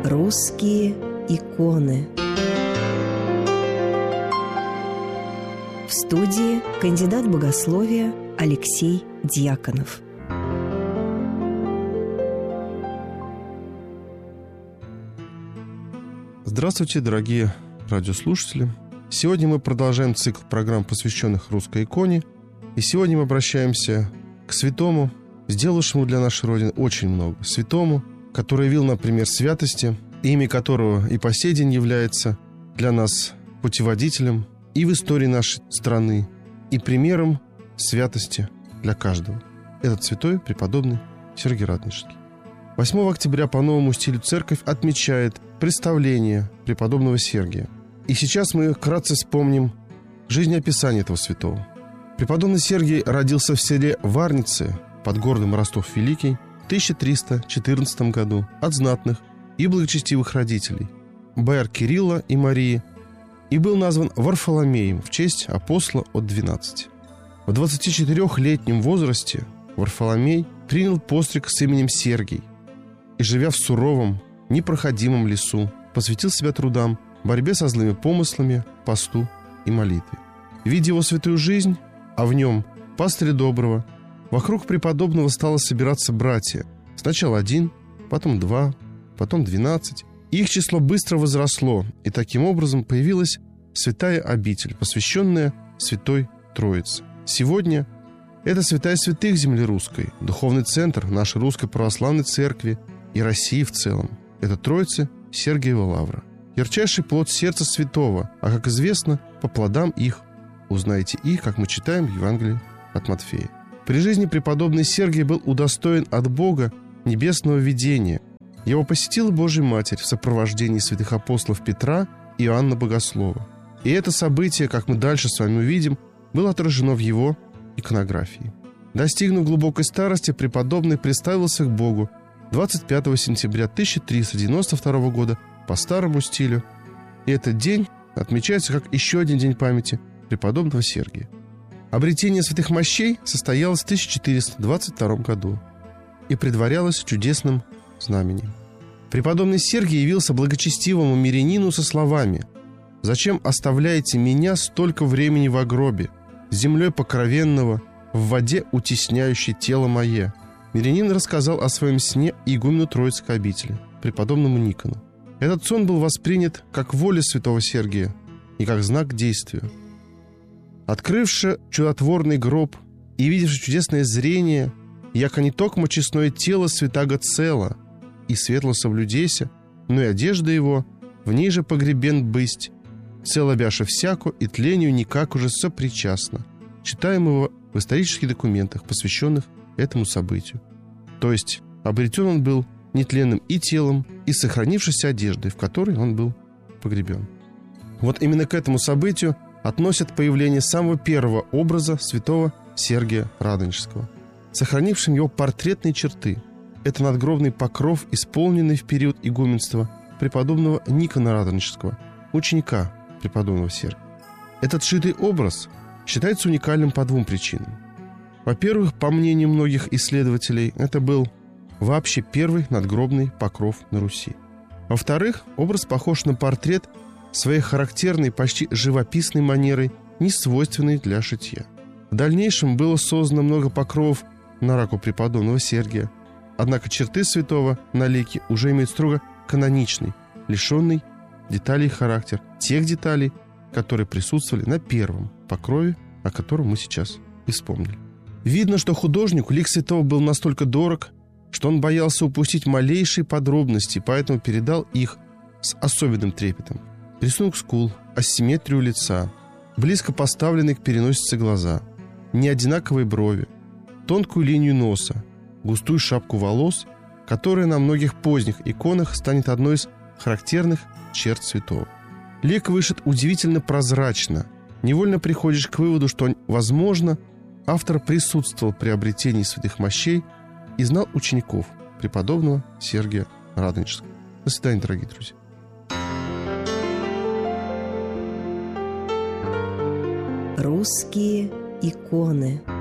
Русские иконы. В студии кандидат богословия Алексей Дьяконов. Здравствуйте, дорогие радиослушатели! Сегодня мы продолжаем цикл программ, посвященных русской иконе. И сегодня мы обращаемся к святому, сделавшему для нашей Родины очень много. Святому, который явил, например, святости, имя которого и по сей день является для нас путеводителем и в истории нашей страны, и примером святости для каждого. Этот святой преподобный Сергий Радонежский. 8 октября по новому стилю церковь отмечает представление преподобного Сергия. И сейчас мы вкратце вспомним жизнеописание этого святого. Преподобный Сергий родился в селе Варницы под городом Ростов-Великий в 1314 году от знатных и благочестивых родителей бояр Кирилла и Марии, и был назван Варфоломеем в честь апостола от 12. В 24-летнем возрасте Варфоломей принял постриг с именем Сергий и, живя в суровом, непроходимом лесу, посвятил себя трудам, борьбе со злыми помыслами, посту и молитве. Видя его святую жизнь, а в нем пастыря доброго, вокруг преподобного стало собираться братья. Сначала 1, потом 2, потом 12. Их число быстро возросло, и таким образом появилась святая обитель, посвященная Святой Троице. Сегодня это святая святых земли русской, духовный центр нашей Русской Православной Церкви и России в целом. Это Троица Сергиева Лавра. Ярчайший плод сердца святого, а, как известно, по плодам их узнаете их, как мы читаем в Евангелии от Матфея. При жизни преподобный Сергий был удостоен от Бога небесного видения. Его посетила Божья Матерь в сопровождении святых апостолов Петра и Иоанна Богослова. И это событие, как мы дальше с вами увидим, было отражено в его иконографии. Достигнув глубокой старости, преподобный представился к Богу 25 сентября 1392 года по старому стилю. И этот день отмечается как еще один день памяти преподобного Сергия. Обретение святых мощей состоялось в 1422 году и предварялось чудесным знаменем. Преподобный Сергий явился благочестивому мирянину со словами: «Зачем оставляете меня столько времени в гробе, землей покровенного, в воде утесняющей тело мое?» Мирянин рассказал о своем сне игумену Троицкой обители, преподобному Никону. Этот сон был воспринят как воля святого Сергия и как знак к действию. Открывши чудотворный гроб и видевши чудесное зрение, яко не токмо честное тело святаго цело, и светло соблюдейся, но и одежда его в ней же погребен бысть, цело бяше всяко и тлению никак уже сопричастно. Читаем его в исторических документах, посвященных этому событию. То есть обретен он был нетленным и телом, и сохранившейся одеждой, в которой он был погребен. Вот именно к этому событию относят появление самого первого образа святого Сергия Радонежского, сохранившим его портретные черты. Это надгробный покров, исполненный в период игуменства преподобного Никона Радонежского, ученика преподобного Сергия. Этот шитый образ считается уникальным по двум причинам. Во-первых, по мнению многих исследователей, это был вообще первый надгробный покров на Руси. Во-вторых, образ похож на портрет своей характерной, почти живописной манерой, не свойственной для шитья. В дальнейшем было создано много покровов на раку преподобного Сергия, однако черты святого на лике уже имеют строго каноничный, лишенный деталей характер тех деталей, которые присутствовали на первом покрове, о котором мы сейчас и вспомнили. Видно, что художнику лик святого был настолько дорог, что он боялся упустить малейшие подробности, поэтому передал их с особенным трепетом. Рисунок скул, асимметрию лица, близко поставленные к переносице глаза, неодинаковые брови, тонкую линию носа, густую шапку волос, которая на многих поздних иконах станет одной из характерных черт святого. Лик вышит удивительно прозрачно. Невольно приходишь к выводу, что, возможно, автор присутствовал при обретении святых мощей и знал учеников преподобного Сергия Радонежского. До свидания, дорогие друзья. Русские иконы.